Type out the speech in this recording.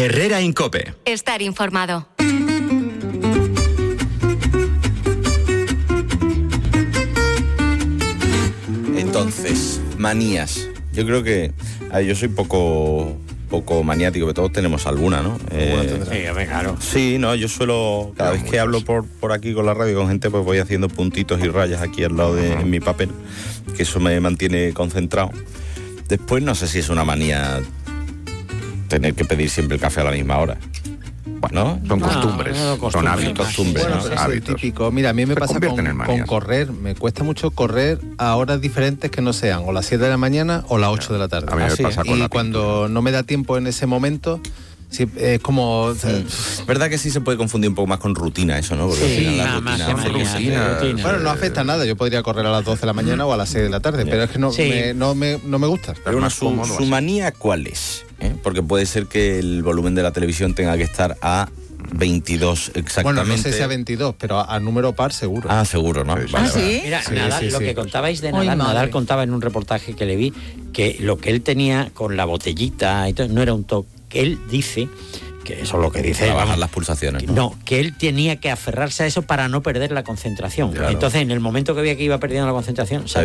Herrera Incope. Estar informado. Entonces, manías. Yo creo que yo soy poco maniático, que todos tenemos alguna, ¿no? Sí, claro. Sí, no, yo suelo, cada vez que hablo por aquí con la radio con gente, pues voy haciendo puntitos y rayas aquí al lado en mi papel, que eso me mantiene concentrado. Después no sé si es una manía tener que pedir siempre el café a la misma hora. Bueno, son costumbres, son hábitos. Costumbres, bueno, ¿no? pero Hábitos. es típico. Mira, a mí me Se pasa convierten en con manías. correr. Me cuesta mucho correr a horas diferentes que no sean o las 7 de la mañana o las 8 de la tarde. A mí me Así pasa es. con Y la cuando no me da tiempo en ese momento, sí, es como... ¿Verdad que sí se puede confundir un poco más con rutina eso, ¿no? Porque Sí, al final la nada más rutina que hace que mañana, se- rutina. Bueno, no afecta a nada. Yo podría correr a las 12 de la mañana o a las 6 de la tarde, pero es que no, Sí. no me gusta. Pero una, más cómodo su así. manía, ¿cuál es? Porque puede ser que el volumen de la televisión tenga que estar a 22 exactamente. Bueno, no sé si a 22, pero a número par seguro. Ah, seguro, ¿no? Sí, sí. Vale, ¿Ah, sí? vale. Mira, Sí, Nadal, sí, lo sí. que contabais de Ay, Nadal, madre. Nadal contaba en un reportaje que le vi que lo que él tenía con la botellita y todo, no era un toque. Él dice, que eso es lo que dice, Para vamos, bajar las pulsaciones, ¿no? no, que él tenía que aferrarse a eso para no perder la concentración. Claro. Entonces, en el momento que veía que iba perdiendo la concentración,